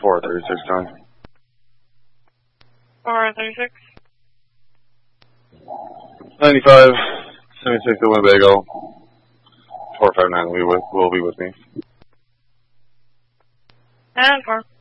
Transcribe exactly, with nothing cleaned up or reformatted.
four thirty-six John. four thirty-six. ninety-five, seventy-six to Winnebago. four five nine will be with, will be with me. And four.